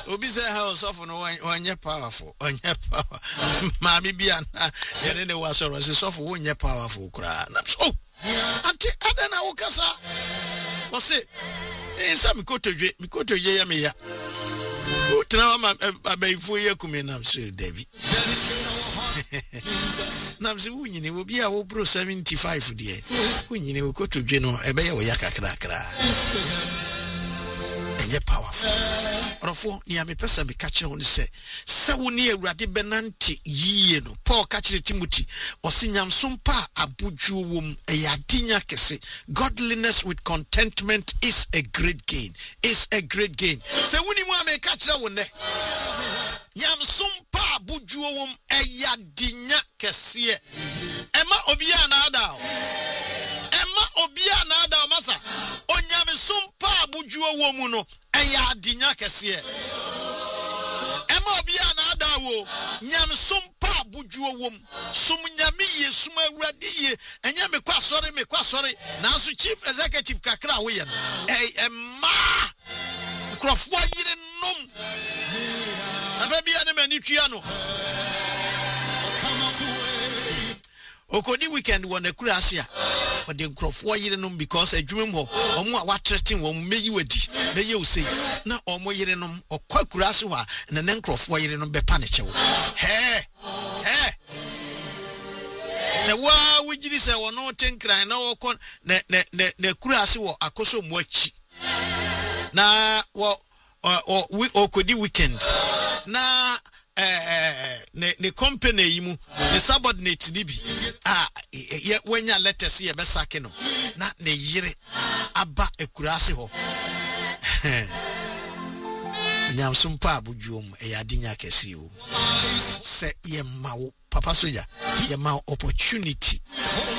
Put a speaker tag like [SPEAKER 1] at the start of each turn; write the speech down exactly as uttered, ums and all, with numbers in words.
[SPEAKER 1] obi say house of no one powerful on your power mami bia na yene ne wasoro se sofo won ye powerful kra na so anti adana wo kasa wo se insa mi kotodwe mi kotodwe ya me ya o tra ma abaifo ye kumi na so David na mse wunyine wo bia wo bro seventy-five de wunyine wo kotodwe no ebe ye wo ya kakra kra enye powerful Rofo ni ame pesa me catch on say se woni awurade benanti yiye no Paul catch Timothy osinyamsom pa abuju wom eyadinya kese godliness with contentment is a great gain is a great gain se woni mu ame catch wonne nyamsom pa abuju wom eyadinya kese ema obia na ada ema obia na ada masa onyamsom pa abuju wom no eya dinya kese ema obia na adawo nyam sompa bujuo wom sum nyame ye sum awurade ye enya me kwasori me kwasori na so chief executive kakra wo ye no eh ema krofo yire nom afa bia ne mani twia no okodi weekend won ekura asia o de nkrofo yire nom because adwumem ho omo a watretin wo meyi wadi meye usei na omo yire nom okwa kura ase ho a na ne nkrofo yire nom bepa ne chewo he he na wa wujiri se wono tenkran na wokon na na na kura ase wo akoso mu achi na wo okodi weekend na eh ne ne company yi mu ne subordinate ni bi ah ye wenya letters ye be sake no na ne yire aba ekurase ho nyamsom pa abujuom e yadinya kesi o se ye mawo papa soja ye mawo opportunity